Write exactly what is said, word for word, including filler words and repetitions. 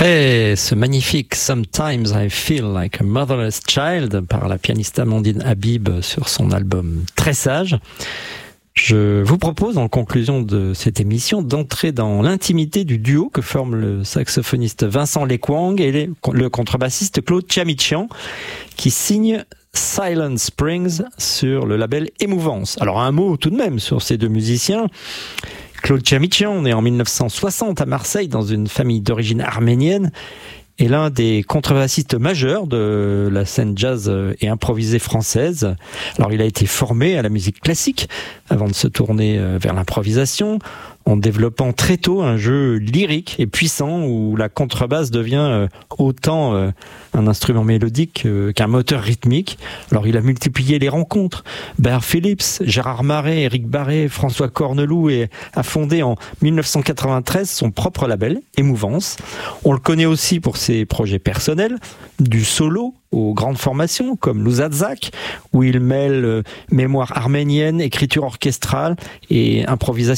Extrait ce magnifique Sometimes I Feel Like a Motherless Child par la pianiste Amandine Habib sur son album Très Sage. Je vous propose en conclusion de cette émission d'entrer dans l'intimité du duo que forment le saxophoniste Vincent Lekwang et les, le contrebassiste Claude Tchamichian qui signent Silent Springs sur le label Émouvance. Alors un mot tout de même sur ces deux musiciens. Claude Tchamichian, né en mille neuf cent soixante à Marseille dans une famille d'origine arménienne, est l'un des contrebassistes majeurs de la scène jazz et improvisée française. Alors il a été formé à la musique classique avant de se tourner vers l'improvisation, en développant très tôt un jeu lyrique et puissant où la contrebasse devient autant un instrument mélodique qu'un moteur rythmique. Alors il a multiplié les rencontres. Bear Phillips, Gérard Marais, Éric Barré, François Corneloup et a fondé en mille neuf cent quatre-vingt-treize son propre label, Émouvance. On le connaît aussi pour ses projets personnels, du solo aux grandes formations comme Louzadzak, où il mêle mémoire arménienne, écriture orchestrale et improvisation